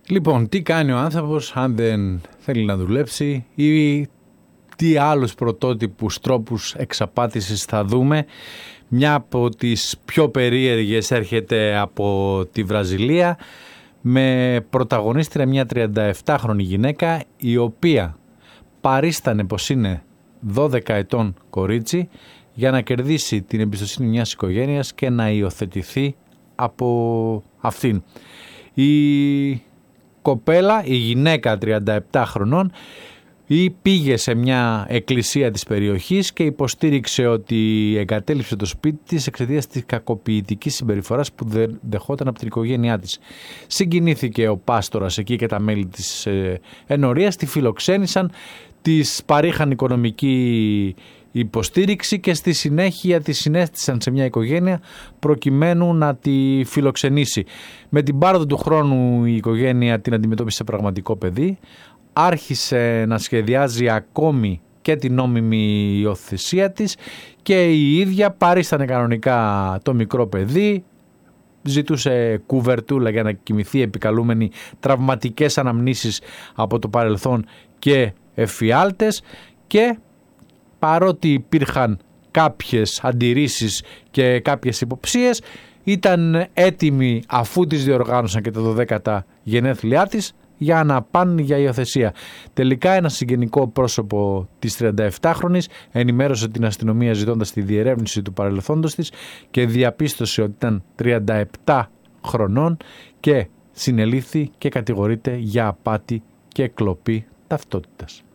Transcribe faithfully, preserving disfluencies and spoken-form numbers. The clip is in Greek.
Λοιπόν, τι κάνει ο άνθρωπος αν δεν θέλει να δουλέψει ή τι άλλους πρωτότυπους τρόπους εξαπάτησης θα δούμε. Μια από τις πιο περίεργες έρχεται από τη Βραζιλία με πρωταγωνίστρια μια τριανταεπτάχρονη γυναίκα η οποία παρίστανε πως είναι δώδεκα ετών κορίτσι για να κερδίσει την εμπιστοσύνη μιας οικογένειας και να υιοθετηθεί από αυτήν. Η κοπέλα, η γυναίκα τριανταεπτά χρονών, ή πήγε σε μια εκκλησία της περιοχής και υποστήριξε ότι εγκατέλειψε το σπίτι της εξαιτίας της κακοποιητικής συμπεριφοράς που δεχόταν από την οικογένειά της. Συγκινήθηκε ο πάστορας εκεί και τα μέλη της ενορίας, τη φιλοξένησαν, της παρήχαν οικονομική υποστήριξη και στη συνέχεια τη συνέστησαν σε μια οικογένεια προκειμένου να τη φιλοξενήσει. Με την πάροδο του χρόνου η οικογένεια την αντιμετώπισε σε πραγματικό παιδί, άρχισε να σχεδιάζει ακόμη και την νόμιμη υιοθεσία της και η ίδια παρίστανε κανονικά το μικρό παιδί, ζητούσε κουβερτούλα για να κοιμηθεί επικαλούμενη τραυματικές αναμνήσεις από το παρελθόν και εφιάλτες, και παρότι υπήρχαν κάποιες αντιρρήσεις και κάποιες υποψίες, ήταν έτοιμη αφού τις διοργάνωσαν και τα δωδέκατα γενέθλιά της για να πάνε για υιοθεσία. Τελικά ένα συγγενικό πρόσωπο της τριανταεπτάχρονης ενημέρωσε την αστυνομία ζητώντας τη διερεύνηση του παρελθόντος της και διαπίστωσε ότι ήταν τριανταεπτά χρονών και συνελήφθη και κατηγορείται για απάτη και κλοπή ταυτότητας.